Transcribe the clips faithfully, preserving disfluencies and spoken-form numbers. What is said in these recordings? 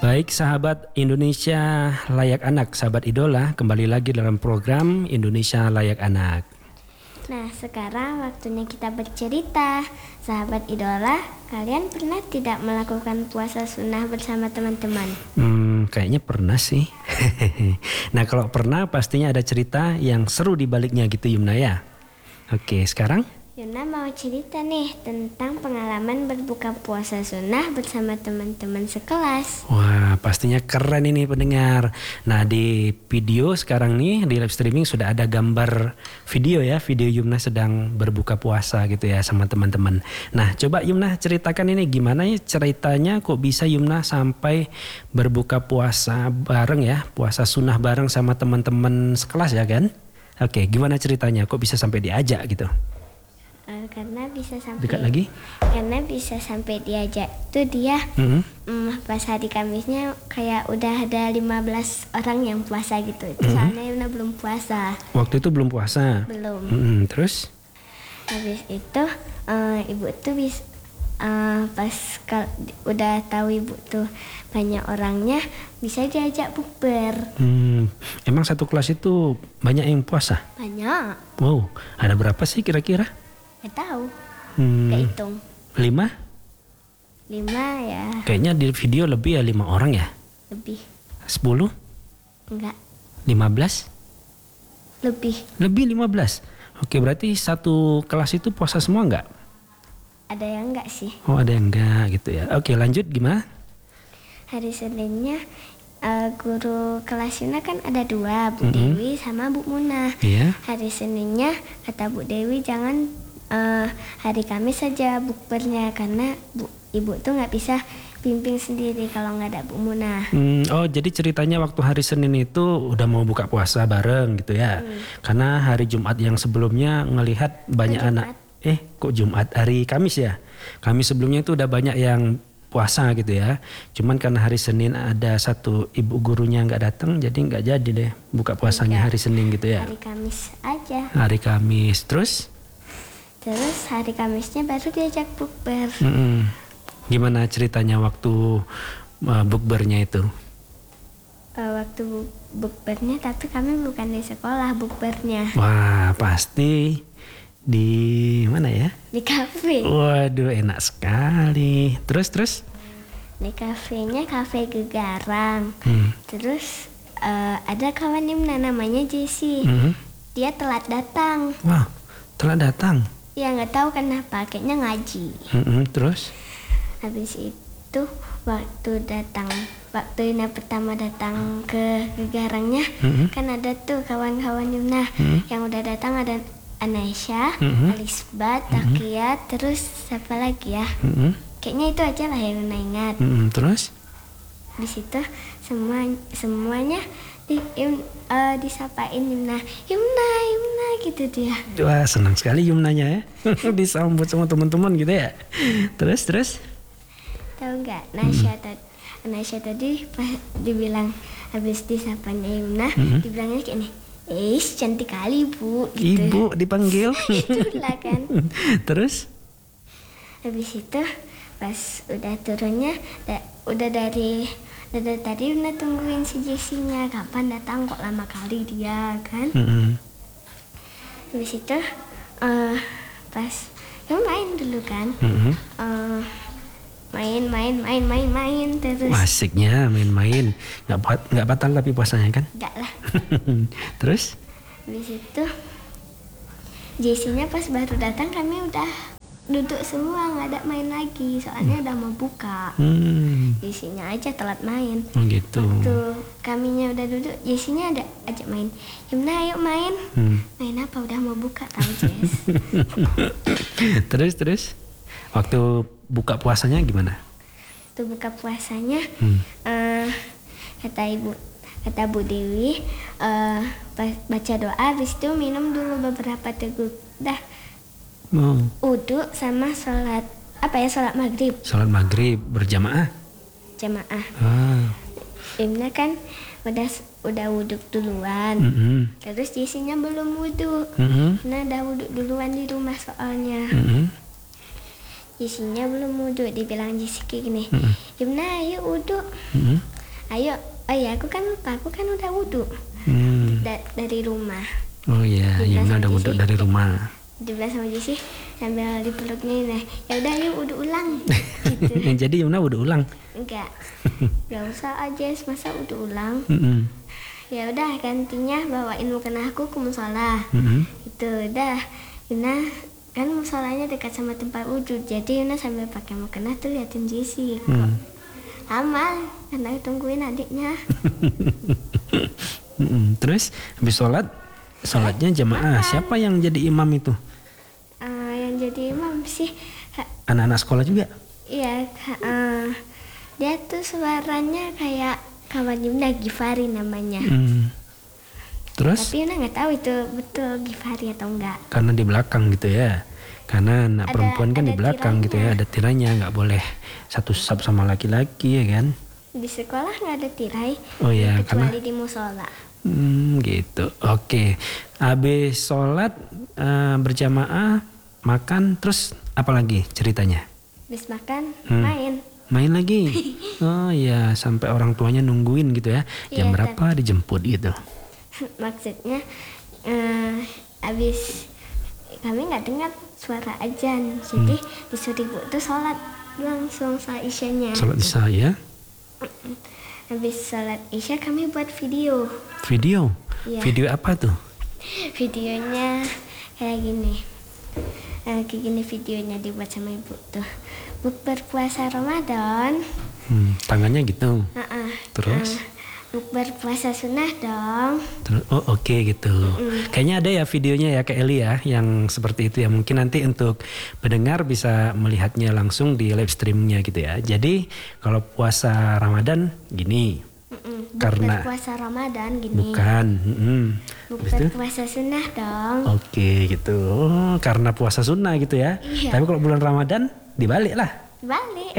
Baik sahabat Indonesia Layak Anak, sahabat idola, kembali lagi dalam program Indonesia Layak Anak. Nah, sekarang waktunya kita bercerita. Sahabat idola, kalian pernah tidak melakukan puasa sunnah bersama teman-teman? Hmm, kayaknya pernah sih. Nah, kalau pernah pastinya ada cerita yang seru di baliknya gitu Yumna ya. Oke, sekarang Yuna mau cerita nih tentang pengalaman berbuka puasa sunnah bersama teman-teman sekelas. wah, pastinya keren ini pendengar. Nah, di video sekarang nih di live streaming sudah ada gambar video ya, video Yumna sedang berbuka puasa gitu ya sama teman-teman. Nah, coba Yumna ceritakan ini gimana ya ceritanya kok bisa Yumna sampai berbuka puasa bareng ya, puasa sunnah bareng sama teman-teman sekelas ya kan? Oke, gimana ceritanya kok bisa sampai diajak gitu? Uh, karena bisa sampai Dekat lagi? Karena bisa sampai diajak tuh dia Mm-hmm. mm, pas hari Kamisnya kayak udah ada lima belas orang yang puasa gitu. Mm-hmm. Soalnya Yuna belum puasa. Waktu itu belum puasa? Belum. Mm-hmm. Terus? Habis itu uh, ibu tuh bis uh, pas kal- udah tahu ibu tuh banyak orangnya bisa diajak bukber. Hmm, emang satu kelas itu banyak yang puasa? Banyak. Wow, ada berapa sih kira-kira? Gak tahu. Hmm, Gak hitung. lima? Lima ya Kayaknya di video lebih ya lima orang ya? lebih. Sepuluh? Enggak Lima belas? lebih. Lebih lima belas? Oke, berarti satu kelas itu puasa semua nggak? Ada yang enggak sih. Oh, ada yang enggak gitu ya. Oke, lanjut gimana? Hari Seninnya uh, guru kelas Yuna kan ada dua, Bu Mm-mm. Dewi sama Bu Munah. Iya. Hari Seninnya kata Bu Dewi jangan uh, hari Kamis saja bukbernya karena Bu Ibu tuh nggak bisa bimbing sendiri kalau nggak ada Bu Munah. Hmm, oh, jadi ceritanya waktu hari Senin itu udah mau buka puasa bareng gitu ya? Hmm. Karena hari Jumat yang sebelumnya ngelihat banyak Jumat. anak. Eh, kok Jumat? Hari Kamis ya? Kamis sebelumnya itu udah banyak yang puasa gitu ya. Cuman karena hari Senin ada satu ibu gurunya nggak datang, jadi nggak jadi deh buka puasanya Enggak. hari Senin gitu ya. Hari Kamis aja. Hari Kamis. Terus? Terus hari Kamisnya baru diajak bukber. Mm-mm. Gimana ceritanya waktu uh, bukbernya itu? Uh, waktu bu- bukbernya tapi kami bukan di sekolah bukbernya, Wah, pasti di mana ya? di kafe. Waduh, enak sekali. Terus terus? Di kafenya kafe Gegarang. Hmm. Terus uh, ada kawan Yumna namanya Jessie. Mhm. Dia telat datang. Wah, telah datang. Ya nggak tahu kenapa, kayaknya ngaji. Mhm. Terus? Habis itu waktu datang, waktu Yuna pertama datang ke Gegarangnya, Mhm. kan ada tuh kawan-kawan Yumna Mhm. yang udah datang ada Anaisha, Mhm. Alisbat, Takia, terus siapa lagi ya? Mhm. Kayaknya itu aja lah yang Yuna ingat. Mhm. Terus? Di situ semua semuanya di, Yum- eh, disapain Yumna, Yumna, Yumna gitu dia. Wah, senang sekali Yumnanya ya. Disambut sama teman-teman gitu ya. Terus terus? Tahu nggak? Nasya tadi, Nasya tadi pas dibilang habis disapanya Yumna, Mhm. dibilangnya kayak nih, eh cantik kali bu, gitu. Ibu dipanggil. Itulah kan. Terus? Habis itu pas udah turunnya, da- udah dari udah tadi Yumna tungguin si Jessinya kapan datang, kok lama kali dia kan. Mhm. Habis itu eh pas Yum main dulu kan. Mhm. Eh, main main main main main terus. Asiknya main-main. Nggak bat- nggak batal tapi puasanya kan? Enggak lah. Terus? Habis itu Jessinya pas baru datang kami udah duduk semua, nggak ada main lagi soalnya udah mau buka. Hmm. Jessinya aja telat main. Oh gitu. Waktu kaminya udah duduk, Jessinya ada ajak main. Yumna ayo main. Hmm. Main apa, udah mau buka tahu Jess. Terus terus? Waktu buka puasanya gimana? Tuh buka puasanya Hmm. eh, kata ibu kata Bu Dewi eh, ba- baca doa, habis itu minum dulu beberapa teguk, dah Oh, uduk sama sholat apa ya sholat maghrib sholat maghrib berjamaah. jamaah. Ah. Imna kan udah udah wuduk duluan, Mhm. terus Jessinya belum wuduk. Mhm. Nah udah wuduk duluan di rumah soalnya. Mhm. Jessinya belum wuduk, dibilang Jessi kayak gini, Mhm. Yumna ayo wuduk. Mhm. ayo, oh ya aku kan lupa, aku kan udah wudhu Hmm. da- dari rumah. Oh iya, Dibilang Yumna sama udah wudhu Jesse. dari rumah. Dibilang sama Jesse sambil dipeluknya, nah ya udah yuk wudhu ulang. Gitu. Jadi Yumna wudhu ulang. Enggak, nggak usah aja, masa wudhu ulang. Mm-mm. Ya udah gantinya bawain mukena aku ke musola. Mm-mm. Itu udah, Yuna kan musolanya dekat sama tempat wudhu, jadi Yuna sambil pakai mukena tuh liatin Jesse. Kok Hmm. lama karena tungguin adiknya. Mm-mm. Terus habis sholat, sholatnya jamaah. Siapa yang jadi imam itu? Eh, yang jadi imam sih, ha- Anak-anak sekolah juga? iya, ha- eh, dia tuh suaranya kayak kawan Yuna, Gifari namanya. Hmm. Terus? Tapi Yuna nggak tahu itu betul Gifari atau enggak. Karena di belakang gitu ya. Karena anak Ada- perempuan kan ada di belakang gitu ya, tirainya. ada tirainya, nggak boleh satu sab sama laki-laki ya kan? Di sekolah nggak ada tirai, Oh iya, kecuali di musola. Hmm, gitu. Oke. Habis sholat eh, berjamaah, makan, terus apa lagi ceritanya? Habis makan, Hmm. main. Main lagi? Oh iya, sampai orang tuanya nungguin gitu ya. Jam Iya, berapa dijemput gitu? Maksudnya, eh, habis kami nggak dengar suara azan, jadi Hmm. disuruh ibu tuh sholat langsung sholat isyanya. Sholat isya ya? Habis sholat isya kami buat video. Video? Iya. Video apa tuh? Videonya kayak gini. Eh, kayak gini videonya dibuat sama ibu tuh. Buk berpuasa Ramadan. Hmm, tangannya gitu. Uh-uh. Terus? Eh, buk berpuasa sunnah dong. Terus, oh oke gitu. Kayaknya ada ya videonya ya Kak Eli ya yang seperti itu ya. Mungkin nanti untuk pendengar bisa melihatnya langsung di live streamnya gitu ya. Jadi kalau puasa Ramadan gini. Mm-mm. Buk Karena- berpuasa Ramadan gini. Bukan. mm-mm. Buk Habis itu? berpuasa sunnah dong. Oke gitu. Oh, karena puasa sunnah gitu ya. Iya. Tapi kalau bulan Ramadan dibalik lah. Balik.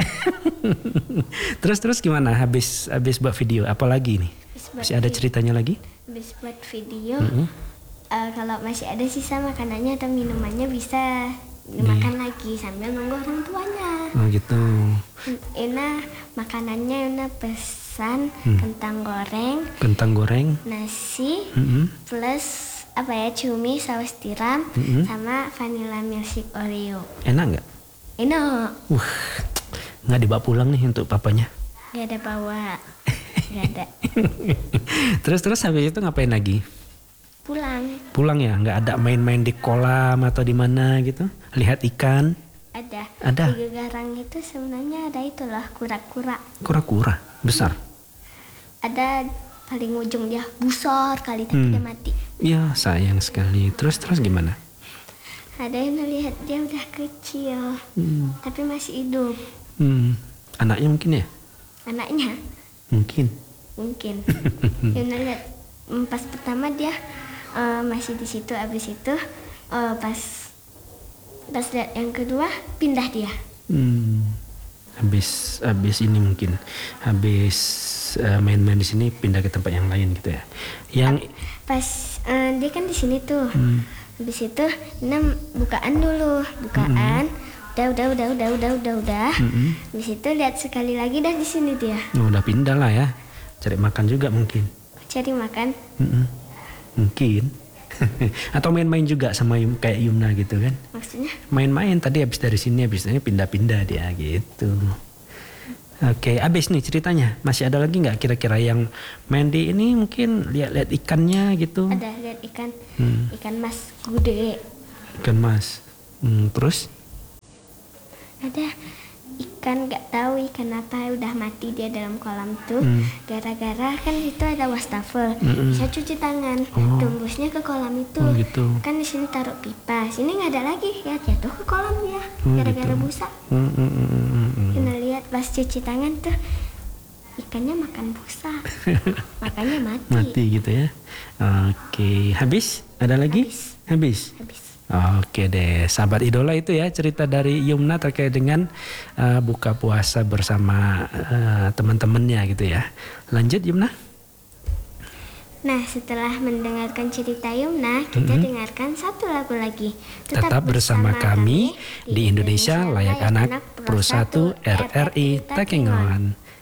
terus terus gimana? Habis habis buat video apa lagi nih? Habis buat Masih ada vi- ceritanya lagi? Habis buat video. Mm-mm. eh, kalau masih ada sisa makanannya atau minumannya bisa dimakan lagi sambil nunggu orang tuanya. Oh gitu. Ina makanannya Ina pesan Hmm. kentang goreng, Kentang goreng. nasi, Mm-mm. plus apa ya cumi saus tiram Mm-mm. sama vanilla milkshake Oreo. Enak nggak? Enak, Wah, nggak dibawa pulang nih untuk papanya. gak ada bawa, gak ada. terus terus habis itu ngapain lagi? Pulang Pulang ya? Nggak ada main-main di kolam atau di mana gitu? Lihat ikan? ada. Ada. Di Gegarang itu sebenarnya ada itulah kura-kura. Kura-kura besar. Ada paling ujung dia besar kali tapi Hmm. dia mati. Ya sayang sekali. Terus terus gimana? Ada yang lihat dia udah kecil Hmm. tapi masih hidup. Hmm. Anaknya mungkin ya? Anaknya Mungkin. mungkin. Yuna lihat mm, pas pertama dia eh, masih di situ, abis itu eh, pas pas lihat yang kedua pindah dia. Hmm. Habis habis ini mungkin habis eh, main-main di sini pindah ke tempat yang lain gitu ya. Yang Pas eh, dia kan di sini tuh. Hmm. Habis itu Yuna bukaan dulu, bukaan. Udah udah udah udah udah udah udah. Mm-mm. Habis itu lihat sekali lagi dah di sini dia. Oh, udah pindah lah ya. Cari makan juga mungkin. Cari makan. Mm-mm. Mungkin. Atau main-main juga sama Yum- kayak Yumna gitu kan. Maksudnya Main-main tadi habis dari sini habis ini pindah-pindah dia gitu. Oke, habis nih ceritanya. Masih ada lagi nggak kira-kira yang main di ini mungkin lihat-lihat ikannya gitu. ada lihat ikan, Hmm. ikan mas gede. Ikan mas. Hmm, terus? Ada ikan nggak tahu ikan apa udah mati dia dalam kolam tuh. Hmm. Gara-gara kan itu ada wastafel, Mm-mm. bisa cuci tangan, Oh. tembusnya ke kolam itu. Oh, gitu. Kan di sini taruh pipa, sini nggak ada lagi ya jatuh ke kolam dia. Oh, Gara-gara gitu. busa. Hmm, hmm, hmm, hmm, hmm. Kita lihat pas cuci tangan tuh ikannya makan busa, makanya mati. Mati gitu ya. Oke, habis? Ada lagi? Habis. Habis. Habis. Oke deh, sahabat idola itu ya cerita dari Yumna terkait dengan uh, buka puasa bersama uh, teman-temannya gitu ya. Lanjut Yumna. Nah, setelah mendengarkan cerita Yumna, kita dengarkan satu lagu lagi. Tetap bersama kami di Indonesia Layak Anak Pro satu R R I Takengon.